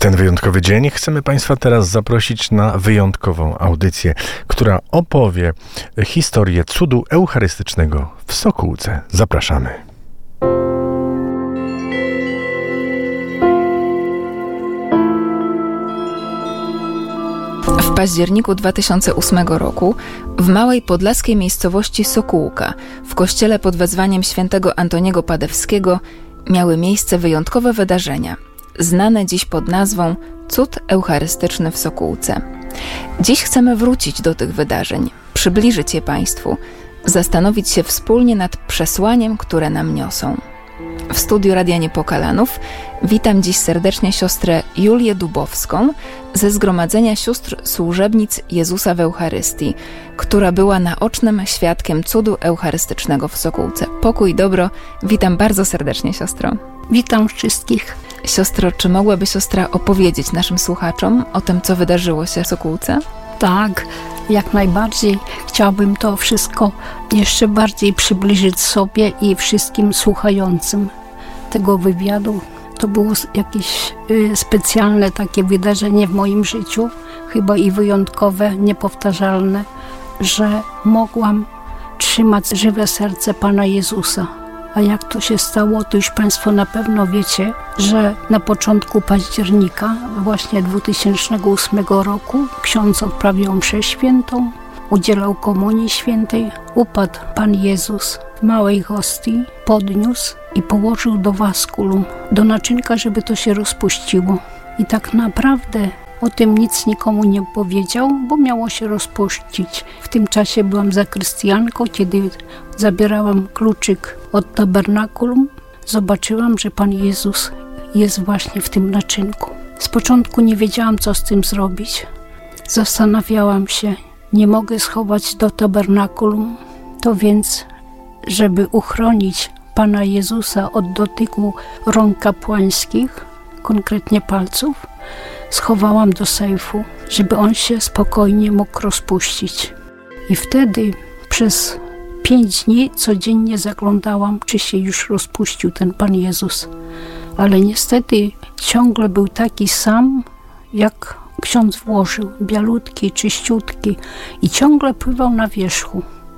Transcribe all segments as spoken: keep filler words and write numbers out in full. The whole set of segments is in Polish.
ten wyjątkowy dzień chcemy Państwa teraz zaprosić na wyjątkową audycję, która opowie historię cudu eucharystycznego w Sokółce. Zapraszamy. W październiku dwa tysiące ósmego roku w małej podlaskiej miejscowości Sokółka w kościele pod wezwaniem świętego Antoniego Padewskiego miały miejsce wyjątkowe wydarzenia, znane dziś pod nazwą Cud Eucharystyczny w Sokółce. Dziś chcemy wrócić do tych wydarzeń, przybliżyć je Państwu, zastanowić się wspólnie nad przesłaniem, które nam niosą. W studiu Radia Niepokalanów witam dziś serdecznie siostrę Julię Dubowską ze Zgromadzenia Sióstr Służebnic Jezusa w Eucharystii, która była naocznym świadkiem cudu eucharystycznego w Sokółce. Pokój i dobro, witam bardzo serdecznie, siostro. Witam wszystkich. Siostro, czy mogłaby siostra opowiedzieć naszym słuchaczom o tym, co wydarzyło się w Sokółce? Tak, jak najbardziej. Chciałabym to wszystko jeszcze bardziej przybliżyć sobie i wszystkim słuchającym tego wywiadu. To było jakieś y, specjalne takie wydarzenie w moim życiu, chyba i wyjątkowe, niepowtarzalne, że mogłam trzymać żywe serce Pana Jezusa. A jak to się stało, to już Państwo na pewno wiecie, że na początku października właśnie dwa tysiące ósmego roku ksiądz odprawił mszę świętą, udzielał komunii świętej, upadł Pan Jezus w małej hostii, podniósł i położył do waskulum, do naczynka, żeby to się rozpuściło. I tak naprawdę o tym nic nikomu nie powiedział, bo miało się rozpuścić. W tym czasie byłam zakrystianką, kiedy zabierałam kluczyk od tabernakulum, zobaczyłam, że Pan Jezus jest właśnie w tym naczynku. Z początku nie wiedziałam, co z tym zrobić. Zastanawiałam się, nie mogę schować do tabernakulum, to więc, żeby uchronić Pana Jezusa od dotyku rąk kapłańskich, konkretnie palców, schowałam do sejfu, żeby on się spokojnie mógł rozpuścić. I wtedy przez pięć dni codziennie zaglądałam, czy się już rozpuścił ten Pan Jezus. Ale niestety ciągle był taki sam, jak ksiądz włożył, bialutki, czyściutki i ciągle pływał na wierzchu.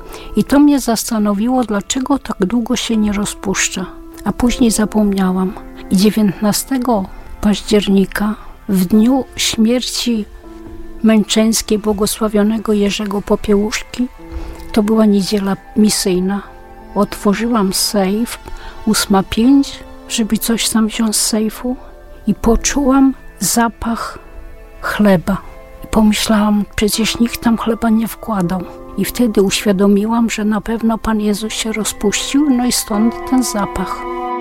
I to mnie zastanowiło, dlaczego tak długo się nie rozpuszcza. A później zapomniałam. I dziewiętnastego października, w dniu śmierci męczeńskiej błogosławionego Jerzego Popiełuszki, to była niedziela misyjna. Otworzyłam sejf, ósma pięć, żeby coś tam wziąć z sejfu i poczułam zapach chleba. I pomyślałam, przecież nikt tam chleba nie wkładał. I wtedy uświadomiłam, że na pewno Pan Jezus się rozpuścił, no i stąd ten zapach.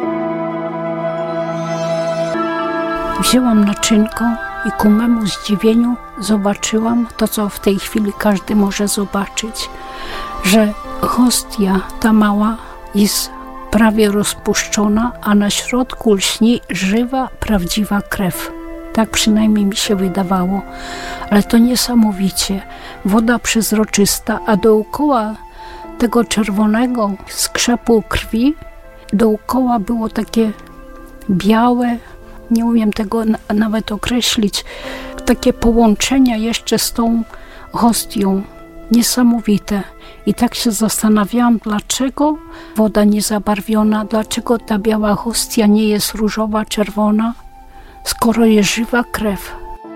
Wzięłam naczynko i ku memu zdziwieniu zobaczyłam to, co w tej chwili każdy może zobaczyć, że hostia ta mała jest prawie rozpuszczona, a na środku lśni żywa, prawdziwa krew. Tak przynajmniej mi się wydawało, ale to niesamowicie. Woda przezroczysta, a dookoła tego czerwonego skrzepu krwi, dookoła było takie białe, nie umiem tego na, nawet określić, takie połączenia jeszcze z tą hostią. Niesamowite. I tak się zastanawiałam, dlaczego woda niezabarwiona, dlaczego ta biała hostia nie jest różowa, czerwona, skoro jest żywa krew.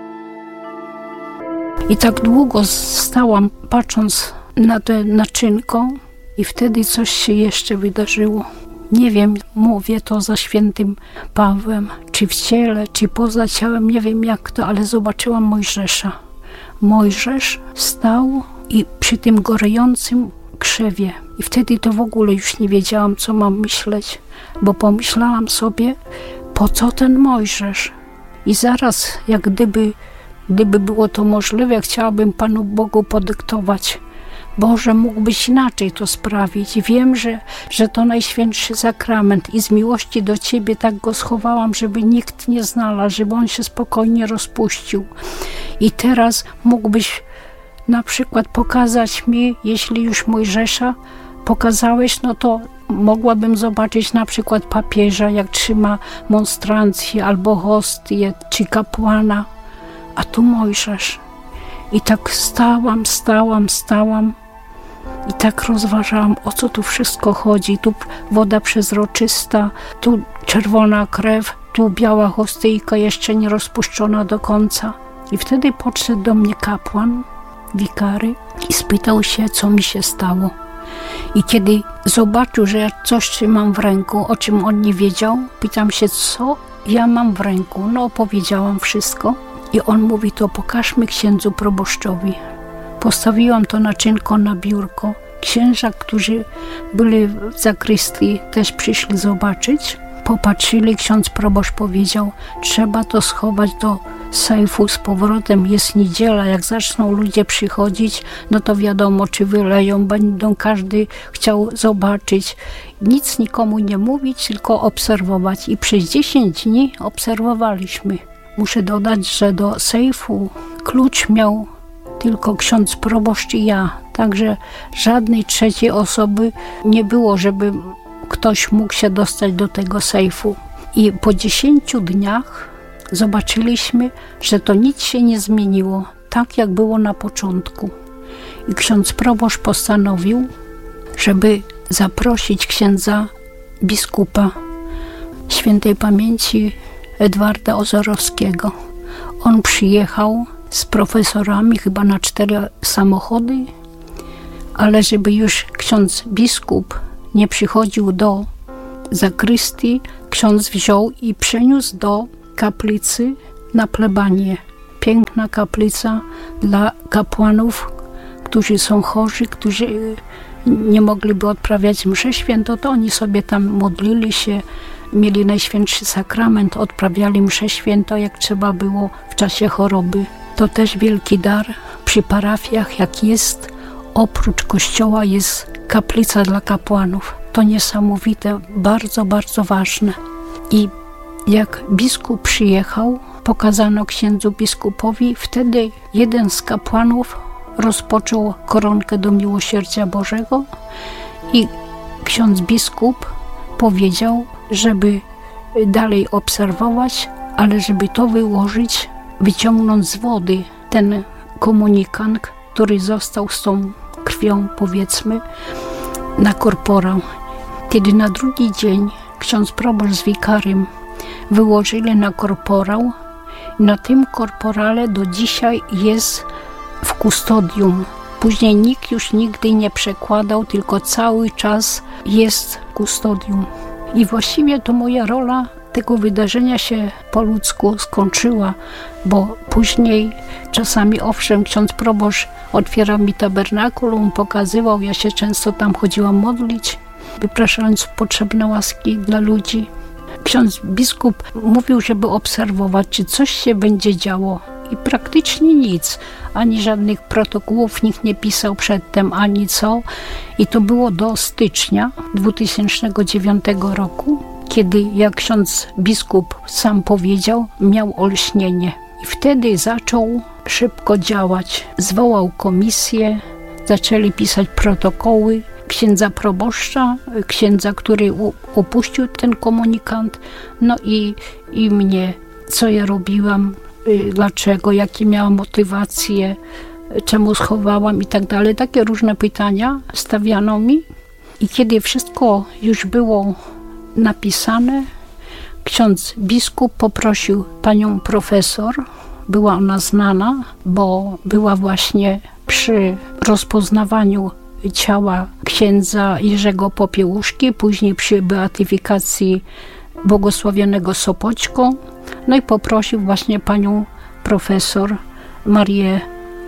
I tak długo stałam, patrząc na to naczynko, i wtedy coś się jeszcze wydarzyło. Nie wiem, mówię to za świętym Pawłem, czy w ciele, czy poza ciałem, nie wiem jak to, ale zobaczyłam Mojżesza. Mojżesz stał i przy tym gorejącym krzewie. I wtedy to w ogóle już nie wiedziałam, co mam myśleć, bo pomyślałam sobie, po co ten Mojżesz? I zaraz, jak gdyby, gdyby było to możliwe, chciałabym Panu Bogu podyktować. Boże, mógłbyś inaczej to sprawić. Wiem, że, że to Najświętszy Sakrament i z miłości do Ciebie tak go schowałam, żeby nikt nie znalazł, żeby on się spokojnie rozpuścił. I teraz mógłbyś na przykład pokazać mi, jeśli już Mojżesza pokazałeś, no to mogłabym zobaczyć na przykład papieża, jak trzyma monstrancję albo hostię, czy kapłana, a tu Mojżesz. I tak stałam, stałam, stałam i tak rozważałam, o co tu wszystko chodzi. Tu woda przezroczysta, tu czerwona krew, tu biała hostyjka jeszcze nie rozpuszczona do końca. I wtedy podszedł do mnie kapłan, wikary, i spytał się, co mi się stało. I kiedy zobaczył, że ja coś trzymam w ręku, o czym on nie wiedział, pytam się, co ja mam w ręku. No, opowiedziałam wszystko. I on mówi, to pokażmy księdzu proboszczowi. Postawiłam to naczynko na biurko. Księża, którzy byli w zakrystii, też przyszli zobaczyć. Popatrzyli, ksiądz proboszcz powiedział, trzeba to schować do sejfu z powrotem. Jest niedziela, jak zaczną ludzie przychodzić, no to wiadomo, czy wyleją, będą każdy chciał zobaczyć. Nic nikomu nie mówić, tylko obserwować. I przez dziesięć dni obserwowaliśmy. Muszę dodać, że do sejfu klucz miał tylko ksiądz proboszcz i ja. Także żadnej trzeciej osoby nie było, żeby ktoś mógł się dostać do tego sejfu. I po dziesięciu dniach zobaczyliśmy, że to nic się nie zmieniło, tak jak było na początku. I ksiądz proboszcz postanowił, żeby zaprosić księdza biskupa świętej pamięci Edwarda Ozorowskiego. On przyjechał z profesorami chyba na cztery samochody, ale żeby już ksiądz biskup nie przychodził do zakrystii, ksiądz wziął i przeniósł do kaplicy na plebanię. Piękna kaplica dla kapłanów, którzy są chorzy, którzy nie mogliby odprawiać mszy świętą, to oni sobie tam modlili się, mieli Najświętszy Sakrament, odprawiali mszę świętą, jak trzeba było w czasie choroby. To też wielki dar przy parafiach, jak jest, oprócz kościoła jest kaplica dla kapłanów. To niesamowite, bardzo, bardzo ważne. I jak biskup przyjechał, pokazano księdzu biskupowi, wtedy jeden z kapłanów rozpoczął koronkę do miłosierdzia Bożego i ksiądz biskup powiedział, żeby dalej obserwować, ale żeby to wyłożyć, wyciągnąć z wody ten komunikant, który został z tą krwią, powiedzmy, na korporał. Kiedy na drugi dzień ksiądz proboszcz z wikarym wyłożyli na korporał, na tym korporale do dzisiaj jest w kustodium. Później nikt już nigdy nie przekładał, tylko cały czas jest w kustodium. I właściwie to moja rola tego wydarzenia się po ludzku skończyła, bo później czasami owszem, ksiądz proboszcz otwierał mi tabernakulum, pokazywał, ja się często tam chodziłam modlić, wypraszając potrzebne łaski dla ludzi. Ksiądz biskup mówił, żeby obserwować, czy coś się będzie działo i praktycznie nic, ani żadnych protokołów nikt nie pisał przedtem, ani co. I to było do stycznia dwa tysiące dziewiątego roku, kiedy, jak ksiądz biskup sam powiedział, miał olśnienie. I wtedy zaczął szybko działać. Zwołał komisję, zaczęli pisać protokoły księdza proboszcza, księdza, który opuścił ten komunikant, no i, i mnie, co ja robiłam, dlaczego, jakie miałam motywacje, czemu schowałam i tak dalej. Takie różne pytania stawiano mi. I kiedy wszystko już było napisane, ksiądz biskup poprosił panią profesor, była ona znana, bo była właśnie przy rozpoznawaniu ciała księdza Jerzego Popiełuszki, później przy beatyfikacji błogosławionego Sopoćko. No i poprosił właśnie panią profesor Marię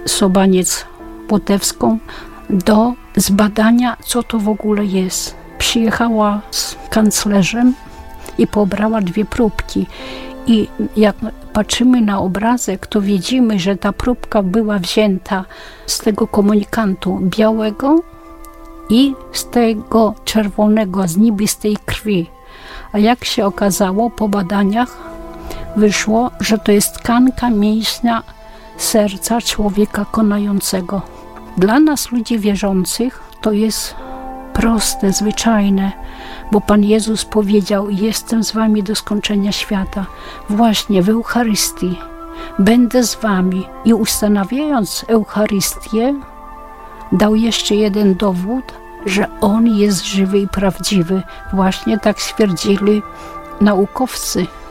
Sobaniec-Płotewską do zbadania, co to w ogóle jest. Przyjechała z kanclerzem i pobrała dwie próbki. I jak patrzymy na obrazek, to widzimy, że ta próbka była wzięta z tego komunikantu białego i z tego czerwonego, z niebystej krwi. A jak się okazało po badaniach, wyszło, że to jest tkanka mięśnia serca człowieka konającego. Dla nas, ludzi wierzących, to jest proste, zwyczajne, bo Pan Jezus powiedział: jestem z wami do skończenia świata. Właśnie w Eucharystii będę z wami. I ustanawiając Eucharystię, dał jeszcze jeden dowód, że On jest żywy i prawdziwy. Właśnie tak stwierdzili naukowcy.